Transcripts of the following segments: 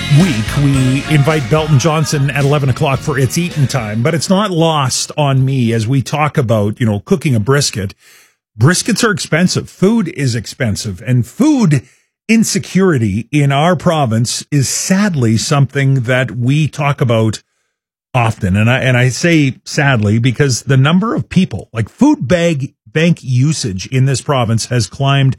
week, we invite Belton Johnson at 11 o'clock for It's Eaten Time, but it's not lost on me as we talk about, cooking a brisket. Briskets are expensive. Food is expensive, and food insecurity in our province is sadly something that we talk about often. And I say sadly because the number of people, like food bank usage in this province has climbed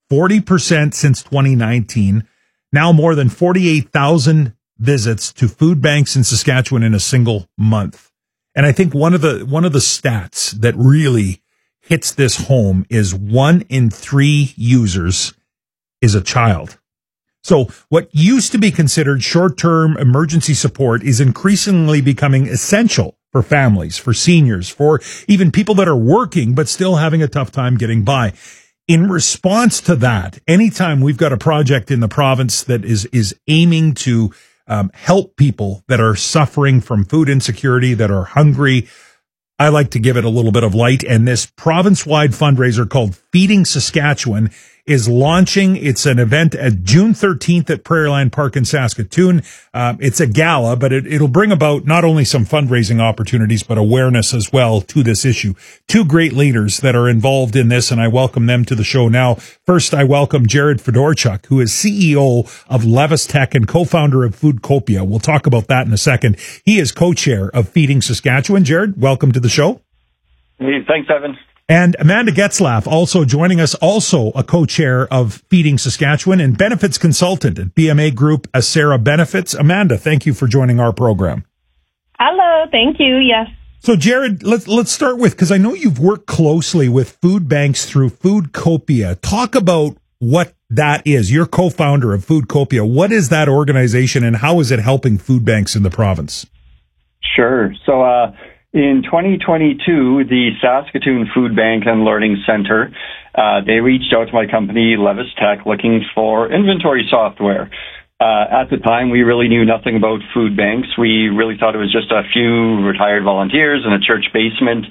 40% since 2019. Now more than 48,000 visits to food banks in Saskatchewan in a single month. And I think one of the stats that really hits this home is 1 in 3 users is a child. So what used to be considered short-term emergency support is increasingly becoming essential for families, for seniors, for even people that are working but still having a tough time getting by. In response to that, anytime we've got a project in the province that is aiming to help people that are suffering from food insecurity, that are hungry, I like to give it a little bit of light. And this province-wide fundraiser called Feeding Saskatchewan is launching. It's an event at June 13th at Prairieland Park in Saskatoon. It's a gala, but it'll bring about not only some fundraising opportunities, but awareness as well to this issue. Two great leaders that are involved in this, and I welcome them to the show now. First, I welcome Jared Fedorchuk, who is CEO of Levis Tech and co-founder of Foodcopia. We'll talk about that in a second. He is co-chair of Feeding Saskatchewan. Jared, welcome to the show. Hey, thanks, Evan. And Amanda Getzlaff, also joining us, also a co-chair of Feeding Saskatchewan and benefits consultant at BMA Group Acera Benefits. Amanda, thank you for joining our program. Hello, thank you. Yes. So, Jared, let's start with, because I know you've worked closely with food banks through Foodcopia. Talk about what that is. You're co-founder of Foodcopia. What is that organization, and how is it helping food banks in the province? Sure. So, in 2022, the Saskatoon Food Bank and Learning Center, they reached out to my company, Levis Tech, looking for inventory software. At the time, we really knew nothing about food banks. We really thought it was just a few retired volunteers in a church basement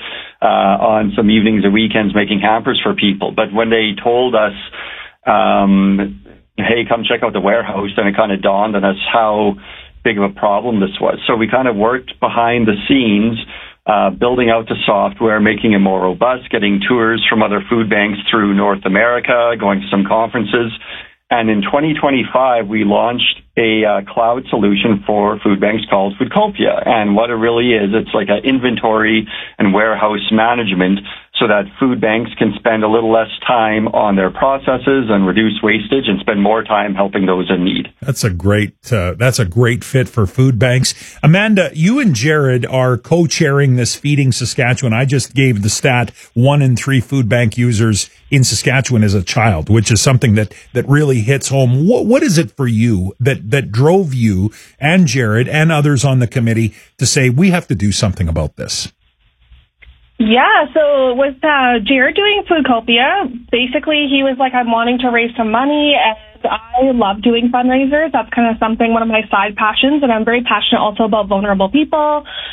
on some evenings and weekends making hampers for people. But when they told us, hey, come check out the warehouse, then it kind of dawned on us how big of a problem this was. So we kind of worked behind the scenes, building out the software, making it more robust, getting tours from other food banks through North America, going to some conferences. And in 2025, we launched a cloud solution for food banks called Foodcopia. And what it really is, it's like an inventory and warehouse management so that food banks can spend a little less time on their processes and reduce wastage and spend more time helping those in need. That's a great fit for food banks. Amanda, you and Jared are co-chairing this Feeding Saskatchewan. I just gave the stat 1 in 3 food bank users in Saskatchewan is a child, which is something that really hits home. What is it for you that drove you and Jared and others on the committee to say we have to do something about this? Yeah, so with Jared doing Foodcopia, basically he was like, I'm wanting to raise some money, and I love doing fundraisers. That's kind of one of my side passions, and I'm very passionate also about vulnerable people,